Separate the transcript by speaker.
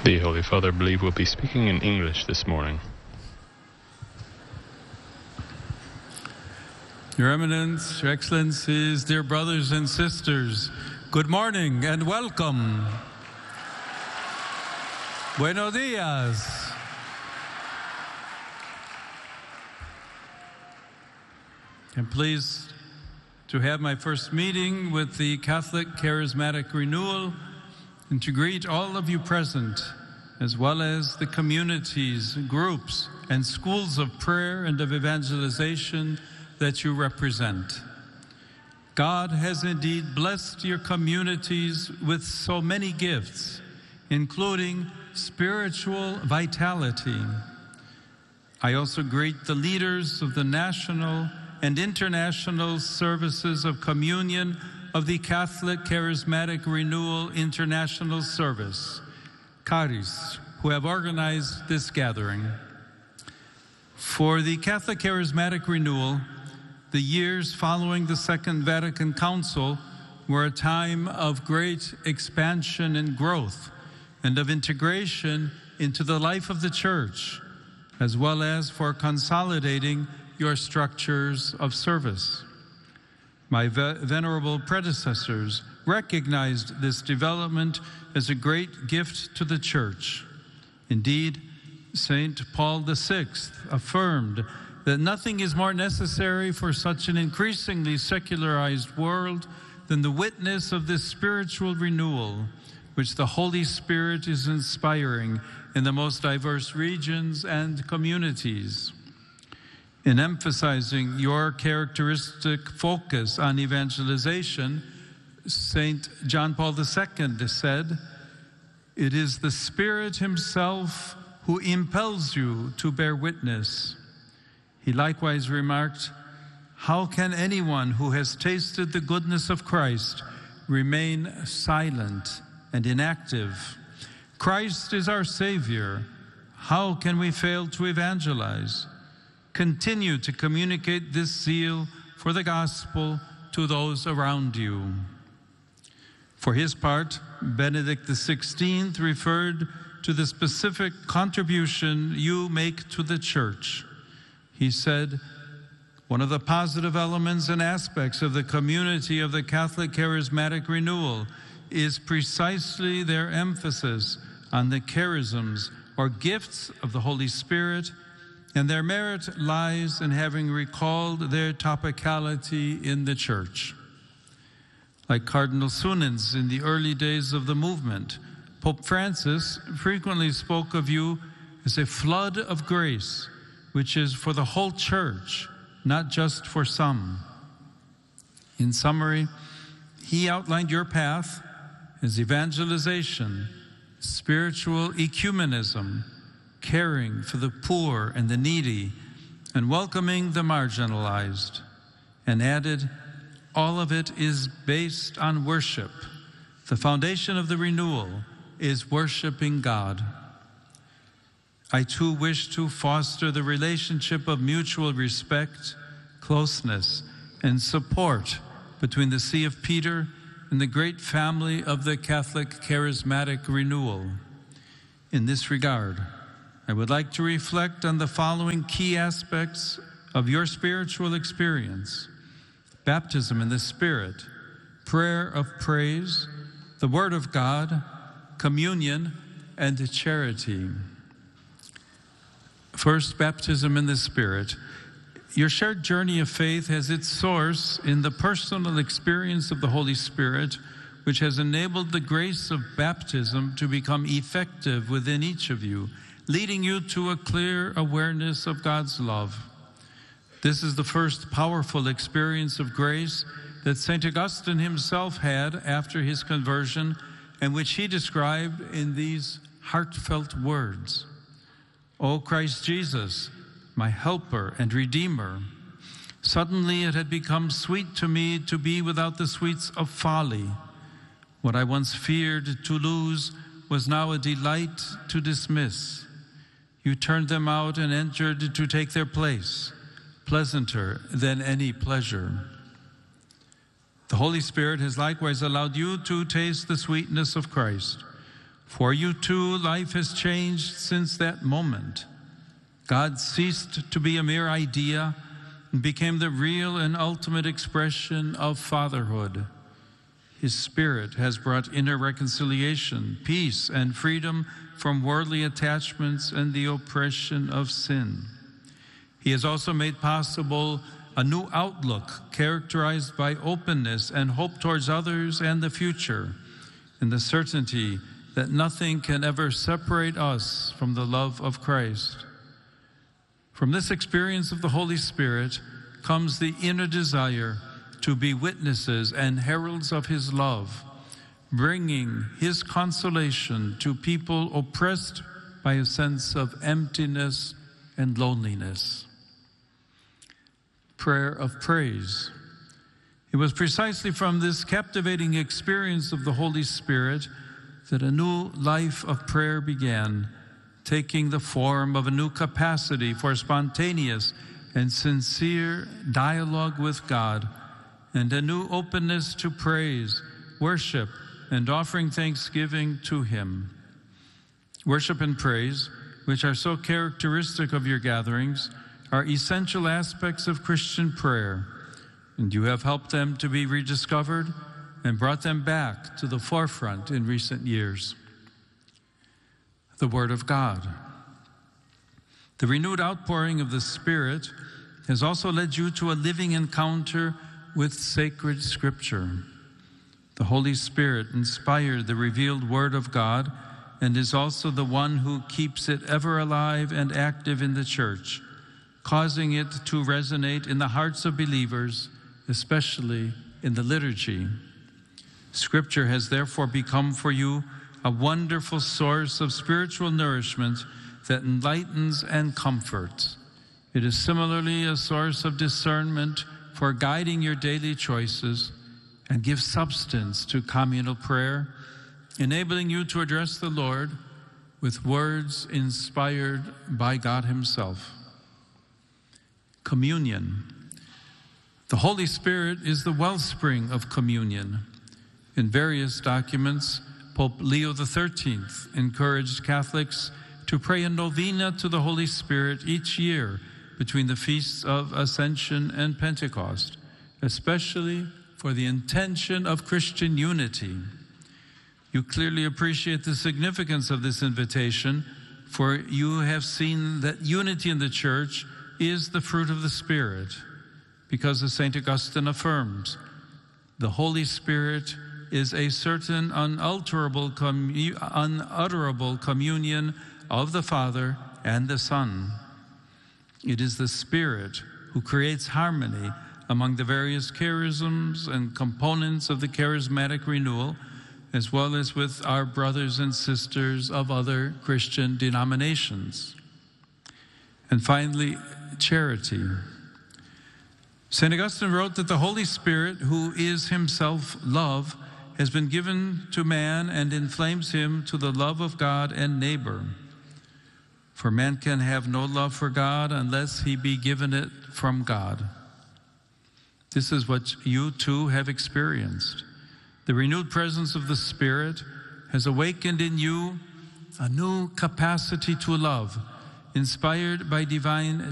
Speaker 1: The Holy Father, I believe, will be speaking in English this morning.
Speaker 2: Your Eminence, Your Excellencies, dear brothers and sisters, good morning and welcome. Buenos dias. I'm pleased to have my first meeting with the Catholic Charismatic Renewal and to greet all of you present, as well as the communities, groups, and schools of prayer and of evangelization that you represent. God has indeed blessed your communities with so many gifts, including spiritual vitality. I also greet the leaders of the national and international services of communion of the Catholic Charismatic Renewal International Service, CARIS, who have organized this gathering. For the Catholic Charismatic Renewal, the years following the Second Vatican Council were a time of great expansion and growth and of integration into the life of the Church, as well as for consolidating your structures of service. My venerable predecessors recognized this development as a great gift to the Church. Indeed, St. Paul VI affirmed that nothing is more necessary for such an increasingly secularized world than the witness of this spiritual renewal, which the Holy Spirit is inspiring in the most diverse regions and communities. In emphasizing your characteristic focus on evangelization, St. John Paul II said, "It is the Spirit himself who impels you to bear witness." He likewise remarked, "How can anyone who has tasted the goodness of Christ remain silent and inactive? Christ is our Savior. How can we fail to evangelize? Continue to communicate this zeal for the gospel to those around you." For his part, Benedict XVI referred to the specific contribution you make to the Church. He said, "One of the positive elements and aspects of the community of the Catholic Charismatic Renewal is precisely their emphasis on the charisms or gifts of the Holy Spirit, and their merit lies in having recalled their topicality in the Church." Like Cardinal Sunens in the early days of the movement, Pope Francis frequently spoke of you as a flood of grace, which is for the whole Church, not just for some. In summary, he outlined your path as evangelization, spiritual ecumenism, caring for the poor and the needy, and welcoming the marginalized, and added, all of it is based on worship. The foundation of the renewal is worshiping God. I too wish to foster the relationship of mutual respect, closeness, and support between the See of Peter and the great family of the Catholic Charismatic Renewal. In this regard, I would like to reflect on the following key aspects of your spiritual experience: baptism in the Spirit, prayer of praise, the Word of God, communion, and charity. First, baptism in the Spirit. Your shared journey of faith has its source in the personal experience of the Holy Spirit, which has enabled the grace of baptism to become effective within each of you, leading you to a clear awareness of God's love. This is the first powerful experience of grace that St. Augustine himself had after his conversion, and which he described in these heartfelt words: "O Christ Jesus, my helper and redeemer, suddenly it had become sweet to me to be without the sweets of folly. What I once feared to lose was now a delight to dismiss. You turned them out and entered to take their place, pleasanter than any pleasure." The Holy Spirit has likewise allowed you to taste the sweetness of Christ. For you too, life has changed since that moment. God ceased to be a mere idea and became the real and ultimate expression of fatherhood. His Spirit has brought inner reconciliation, peace, and freedom from worldly attachments and the oppression of sin. He has also made possible a new outlook characterized by openness and hope towards others and the future, and the certainty that nothing can ever separate us from the love of Christ. From this experience of the Holy Spirit comes the inner desire to be witnesses and heralds of his love, bringing his consolation to people oppressed by a sense of emptiness and loneliness. Prayer of praise. It was precisely from this captivating experience of the Holy Spirit that a new life of prayer began, taking the form of a new capacity for spontaneous and sincere dialogue with God, and a new openness to praise, worship, and offering thanksgiving to him. Worship and praise, which are so characteristic of your gatherings, are essential aspects of Christian prayer, and you have helped them to be rediscovered and brought them back to the forefront in recent years. The Word of God. The renewed outpouring of the Spirit has also led you to a living encounter with sacred Scripture. The Holy Spirit inspired the revealed Word of God and is also the one who keeps it ever alive and active in the Church, causing it to resonate in the hearts of believers, especially in the liturgy. Scripture has therefore become for you a wonderful source of spiritual nourishment that enlightens and comforts. It is similarly a source of discernment for guiding your daily choices and gives substance to communal prayer, enabling you to address the Lord with words inspired by God himself. Communion. The Holy Spirit is the wellspring of communion. In various documents, Pope Leo XIII encouraged Catholics to pray a novena to the Holy Spirit each year between the feasts of Ascension and Pentecost, especially for the intention of Christian unity. You clearly appreciate the significance of this invitation, for you have seen that unity in the Church is the fruit of the Spirit, because as St. Augustine affirms, the Holy Spirit is a certain unutterable communion of the Father and the Son. It is the Spirit who creates harmony among the various charisms and components of the charismatic renewal, as well as with our brothers and sisters of other Christian denominations. And finally, charity. St. Augustine wrote that the Holy Spirit, who is himself love, has been given to man and inflames him to the love of God and neighbor. For man can have no love for God unless he be given it from God. This is what you too have experienced. The renewed presence of the Spirit has awakened in you a new capacity to love, inspired by divine